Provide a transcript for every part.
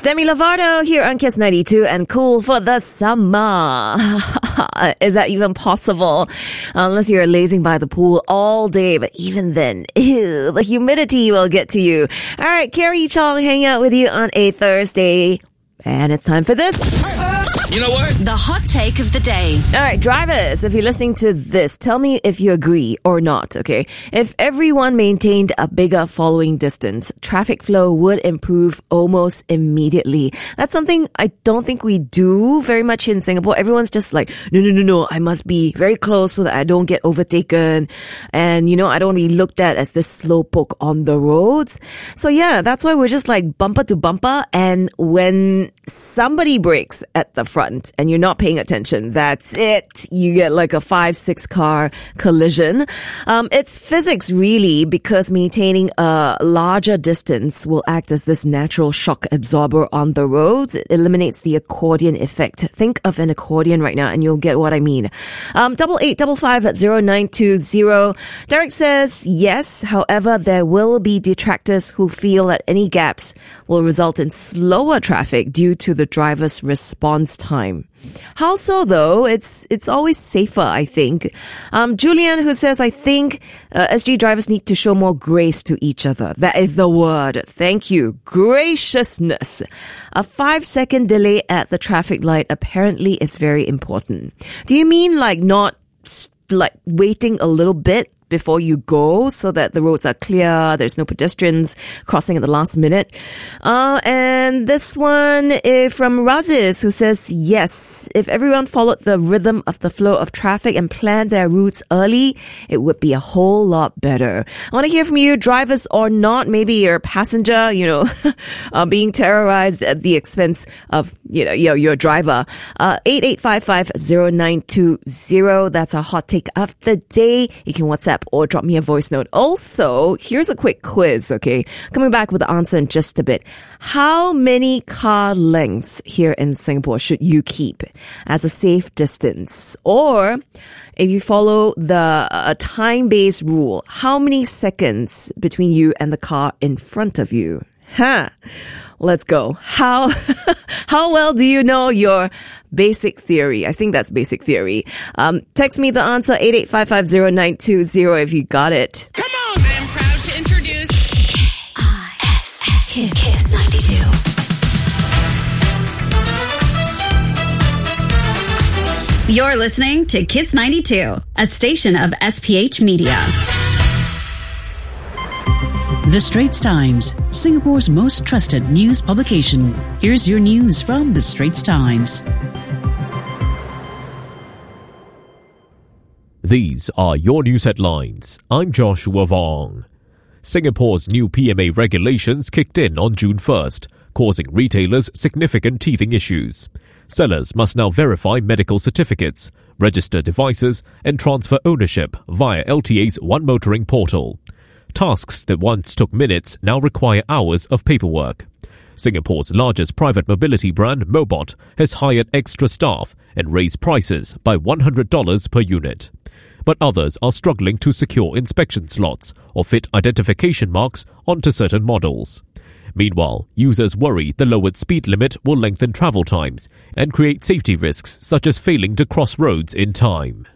Demi Lovato here on Kiss 92 and cool for the summer. Is that even possible? Unless you're lazing by the pool all day. But even then, ew, the humidity will get to you. All right, Carrie Chong hanging out with you on a Thursday. And it's time for this. You know what? The hot take of the day. All right, drivers, if you're listening to this, tell me if you agree or not, okay? If everyone maintained a bigger following distance, traffic flow would improve almost immediately. That's something I don't think we do very much in Singapore. Everyone's just like, no, I must be very close so that I don't get overtaken. And, I don't want to be looked at as this slowpoke on the roads. So yeah, that's why we're just like bumper to bumper. And when somebody brakes at the front and you're not paying attention, that's it. You get like a 5-6 car collision. It's physics really, because maintaining a larger distance will act as this natural shock absorber on the roads. It eliminates the accordion effect. Think of an accordion right now and you'll get what I mean. 8855-0920. Derek says yes. However, there will be detractors who feel that any gaps will result in slower traffic due to the driver's response time. How so though? It's always safer, I think. Julian, who says, I think SG drivers need to show more grace to each other. That is the word. Thank you. Graciousness. A 5-second delay at the traffic light apparently is very important. Do you mean like not like waiting a little bit before you go so that the roads are clear, there's no pedestrians crossing at the last minute? And this one is from Razis, who says, yes, if everyone followed the rhythm of the flow of traffic and planned their routes early, it would be a whole lot better. I want to hear from you, drivers or not. Maybe you're a passenger, being terrorized at the expense of, your driver. 8855-0920. That's our hot take of the day. You can WhatsApp or drop me a voice note. Also, here's a quick quiz, okay? Coming back with the answer in just a bit. How many car lengths here in Singapore should you keep as a safe distance? Or if you follow the time-based rule, how many seconds between you and the car in front of you? Let's go. How well do you know your basic theory? I think that's basic theory. Text me the answer, 8855-0920 if you got it. Come on! I am proud to introduce Kiss 92. You're listening to Kiss 92, a station of SPH Media. The Straits Times, Singapore's most trusted news publication. Here's your news from The Straits Times. These are your news headlines. I'm Joshua Vong. Singapore's new PMA regulations kicked in on June 1st, causing retailers significant teething issues. Sellers must now verify medical certificates, register devices, and transfer ownership via LTA's One Motoring portal. Tasks that once took minutes now require hours of paperwork. Singapore's largest private mobility brand, Mobot, has hired extra staff and raised prices by $100 per unit. But others are struggling to secure inspection slots or fit identification marks onto certain models. Meanwhile, users worry the lowered speed limit will lengthen travel times and create safety risks such as failing to cross roads in time.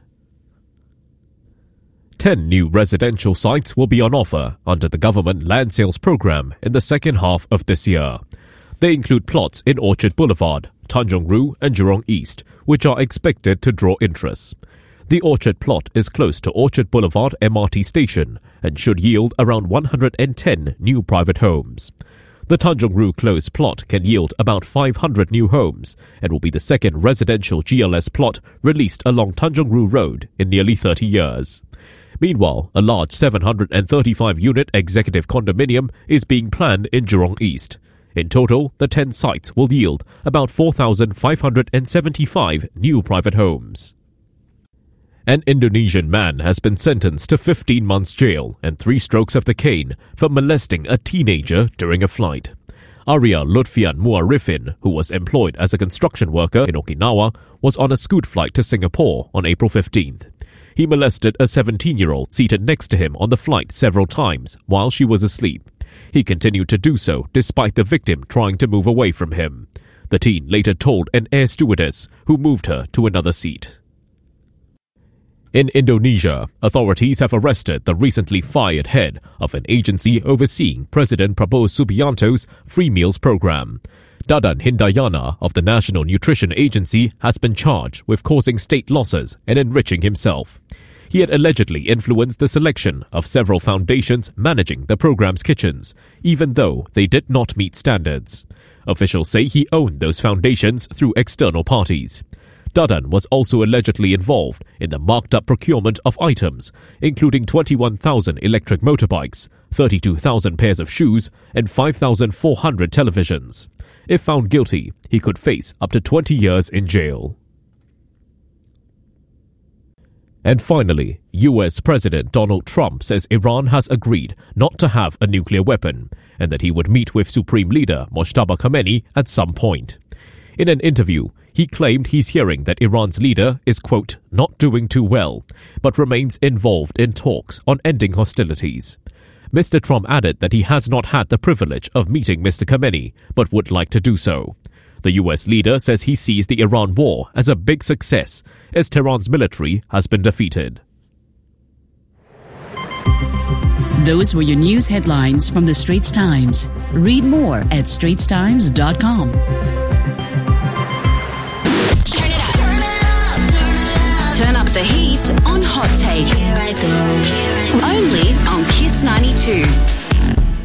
10 new residential sites will be on offer under the government land sales program in the second half of this year. They include plots in Orchard Boulevard, Tanjong Rhu and Jurong East, which are expected to draw interest. The Orchard plot is close to Orchard Boulevard MRT station and should yield around 110 new private homes. The Tanjong Rhu Close plot can yield about 500 new homes and will be the second residential GLS plot released along Tanjong Rhu Road in nearly 30 years. Meanwhile, a large 735-unit executive condominium is being planned in Jurong East. In total, the 10 sites will yield about 4,575 new private homes. An Indonesian man has been sentenced to 15 months jail and 3 strokes of the cane for molesting a teenager during a flight. Arya Lutfian Muarifin, who was employed as a construction worker in Okinawa, was on a Scoot flight to Singapore on April 15th. He molested a 17-year-old seated next to him on the flight several times while she was asleep. He continued to do so despite the victim trying to move away from him. The teen later told an air stewardess who moved her to another seat. In Indonesia, authorities have arrested the recently fired head of an agency overseeing President Prabowo Subianto's free meals program. Dadan Hindayana of the National Nutrition Agency has been charged with causing state losses and enriching himself. He had allegedly influenced the selection of several foundations managing the program's kitchens, even though they did not meet standards. Officials say he owned those foundations through external parties. Dadan was also allegedly involved in the marked-up procurement of items, including 21,000 electric motorbikes, 32,000 pairs of shoes, and 5,400 televisions. If found guilty, he could face up to 20 years in jail. And finally, US President Donald Trump says Iran has agreed not to have a nuclear weapon, and that he would meet with Supreme Leader Mojtaba Khamenei at some point. In an interview, he claimed he's hearing that Iran's leader is, quote, not doing too well, but remains involved in talks on ending hostilities. Mr. Trump added that he has not had the privilege of meeting Mr. Khamenei, but would like to do so. The US leader says he sees the Iran war as a big success, as Tehran's military has been defeated. Those were your news headlines from the Straits Times. Read more at straitstimes.com. Turn up the heat on Hot Takes. Here I go. Only on Kiss 92.